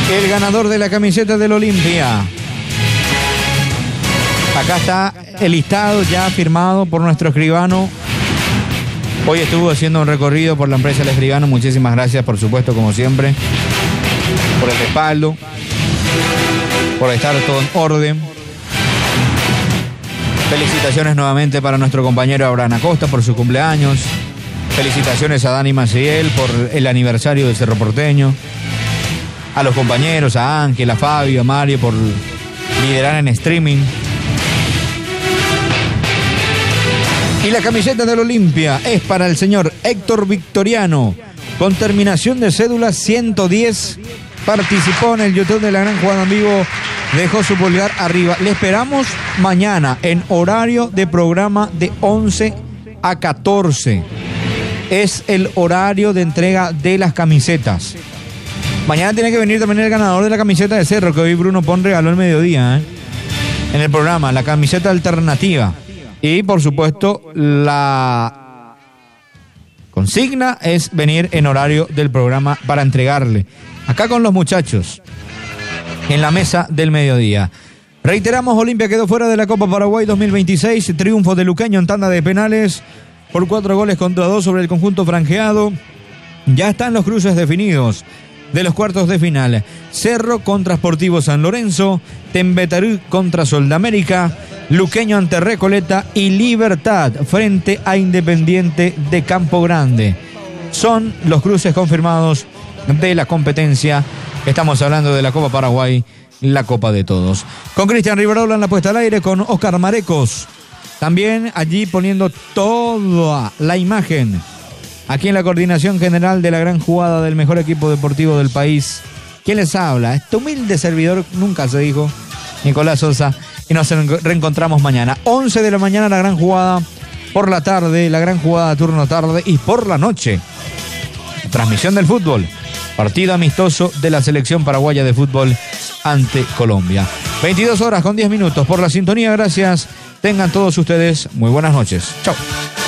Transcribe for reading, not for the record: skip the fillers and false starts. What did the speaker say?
El ganador de la camiseta del Olimpia. Acá está el listado ya firmado por nuestro escribano. Hoy estuvo haciendo un recorrido por la empresa El Escribano. Muchísimas gracias, por supuesto, como siempre, por el respaldo, por estar todo en orden. Felicitaciones nuevamente para nuestro compañero Abraham Acosta por su cumpleaños. Felicitaciones a Dani Maciel por el aniversario de Cerro Porteño. A los compañeros, a Ángel, a Fabio, a Mario por liderar en streaming. Y la camiseta del Olimpia es para el señor Héctor Victoriano, con terminación de cédula 110. Participó en el YouTube de la Gran Jugada en Vivo, dejó su pulgar arriba. Le esperamos mañana en horario de programa de 11 a 14. Es el horario de entrega de las camisetas. Mañana tiene que venir también el ganador de la camiseta de Cerro, que hoy Bruno Pon regaló el mediodía, en el programa, la camiseta alternativa. Y por supuesto, la consigna es venir en horario del programa para entregarle. Acá con los muchachos, en la mesa del mediodía. Reiteramos, Olimpia quedó fuera de la Copa Paraguay 2026. Triunfo de Luqueño en tanda de penales por 4-2 sobre el conjunto franjeado. Ya están los cruces definidos de los cuartos de final. Cerro contra Sportivo San Lorenzo, Tembetarú contra Soldamérica, Luqueño ante Recoleta y Libertad frente a Independiente de Campo Grande. Son los cruces confirmados de la competencia. Estamos hablando de la Copa Paraguay, la Copa de Todos. Con Cristian Rivarola en la puesta al aire, con Oscar Marecos también allí poniendo toda la imagen. Aquí en la coordinación general de la Gran Jugada del mejor equipo deportivo del país. ¿Quién les habla? Este humilde servidor, nunca se dijo, Nicolás Sosa. Y nos reencontramos mañana. 11 de la mañana la Gran Jugada. Por la tarde, la Gran Jugada turno tarde. Y por la noche, transmisión del fútbol. Partido amistoso de la selección paraguaya de fútbol ante Colombia. 22 horas con 10 minutos por la sintonía. Gracias. Tengan todos ustedes muy buenas noches. Chau.